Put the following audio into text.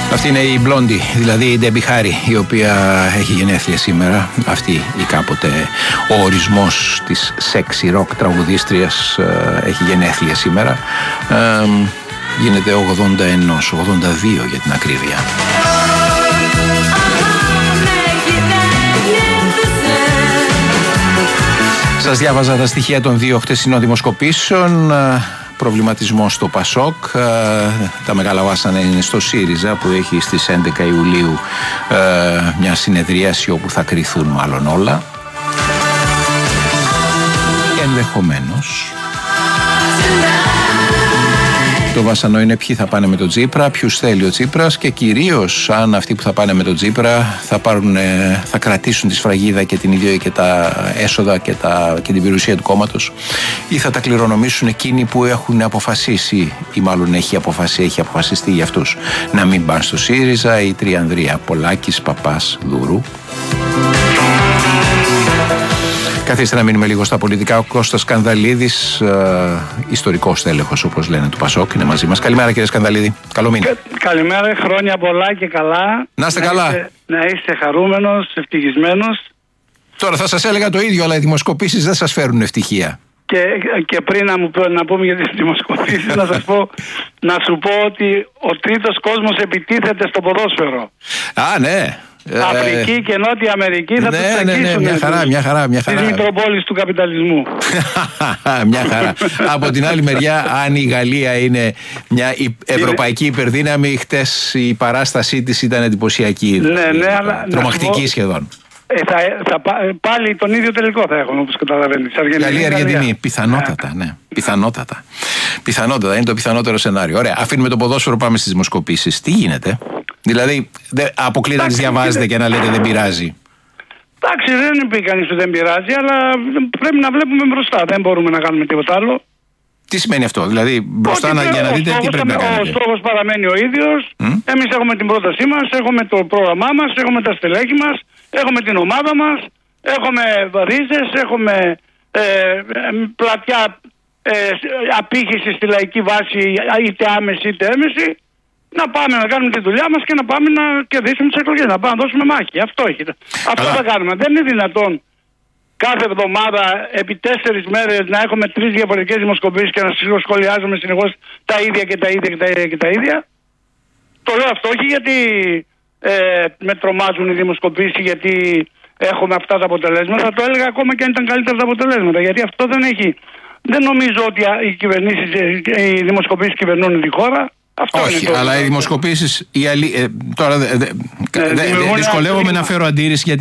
Αυτή είναι η Blondie, δηλαδή η Debbie Harry, η οποία έχει γενέθλια σήμερα. Αυτή η κάποτε ο ορισμός της sexy rock τραγουδίστριας έχει γενέθλια σήμερα. Γίνεται 81, 82 για την ακρίβεια. Σας διάβαζα τα στοιχεία των 2 χτεσινών δημοσκοπήσεων. Προβληματισμό στο ΠΑΣΟΚ. Τα μεγάλα βάσανα είναι στο ΣΥΡΙΖΑ, που έχει στις 11 Ιουλίου μια συνεδρίαση όπου θα κριθούν μάλλον όλα. Ενδεχομένως το βάσανο είναι ποιοι θα πάνε με τον Τσίπρα, ποιους θέλει ο Τσίπρας, και κυρίως αν αυτοί που θα πάνε με τον Τσίπρα θα κρατήσουν τη σφραγίδα και την ίδια και τα έσοδα και την περιουσία του κόμματος, ή θα τα κληρονομήσουν εκείνοι που έχουν αποφασίσει, ή μάλλον έχει αποφασιστεί για αυτούς, να μην πάνε στο ΣΥΡΙΖΑ, η Τριανδρία, Πολάκης, Παπάς, Δούρου. Καθίστε να μείνουμε λίγο στα πολιτικά. Ο Κώστας Σκανδαλίδης, ιστορικός τέλεχος, όπως λένε, του ΠΑΣΟΚ, είναι μαζί μας. Καλημέρα, κύριε Σκανδαλίδη. Καλό μήνα. Καλημέρα, χρόνια πολλά και καλά. Να είστε καλά. Να είστε χαρούμενος, ευτυχισμένος. Τώρα θα σας έλεγα το ίδιο, αλλά οι δημοσκοπήσεις δεν σας φέρουν ευτυχία. Και πριν να πούμε για τις δημοσκοπήσεις, να σου πω ότι ο τρίτος κόσμος επιτίθεται στο ποδόσφαιρο. Α, ναι. Αφρική και Νότια Αμερική θα τους τσακίσουν. Ναι, μια χαρά. Της Μητροπόλης του καπιταλισμού. Μια χαρά. Από την άλλη μεριά, αν η Γαλλία είναι μια ευρωπαϊκή υπερδύναμη, χτες η παράστασή της ήταν εντυπωσιακή. Ναι, αλλά τρομακτική σχεδόν. Πάλι τον ίδιο τελικό θα έχουν, όπως καταλαβαίνεις. Γαλλία-Αργεντινή. Πιθανότατα, ναι. Πιθανότατα. Είναι το πιθανότερο σενάριο. Ωραία. Αφήνουμε το ποδόσφαιρο, πάμε στις δημοσκοπήσεις. Τι γίνεται? Δηλαδή, αποκλείται να τις διαβάζετε και να λέτε δεν πειράζει. Εντάξει, δεν είπε κανείς ότι δεν πειράζει, αλλά πρέπει να βλέπουμε μπροστά. Δεν μπορούμε να κάνουμε τίποτα άλλο. Τι σημαίνει αυτό, δηλαδή μπροστά για να δείτε τι πρέπει να κάνετε? Ο στόχος παραμένει ο ίδιος. Εμείς έχουμε την πρότασή μας, έχουμε το πρόγραμμά μας, έχουμε τα στελέχη μας, έχουμε την ομάδα μας, έχουμε ρίζες, έχουμε πλατιά απήχηση στη λαϊκή βάση, είτε άμεση είτε έμεση. Να πάμε να κάνουμε τη δουλειά μας και να πάμε να κερδίσουμε τις εκλογές, να πάμε να δώσουμε μάχη. Αυτό θα κάνουμε. Δεν είναι δυνατόν κάθε εβδομάδα επί 4 μέρες να έχουμε 3 διαφορετικές δημοσκοπήσεις και να σχολιάζουμε συνεχώς τα ίδια και τα ίδια και τα ίδια και τα ίδια. Το λέω αυτό όχι γιατί με τρομάζουν οι δημοσκοπήσεις, γιατί έχουμε αυτά τα αποτελέσματα. Θα το έλεγα ακόμα και αν ήταν καλύτερα τα αποτελέσματα, γιατί αυτό δεν έχει. Δεν νομίζω ότι οι δημοσκοπήσεις κυβερνούν τη χώρα. Όχι, αλλά οι δημοσκοπήσεις. Τώρα δυσκολεύομαι να φέρω αντίρρηση, γιατί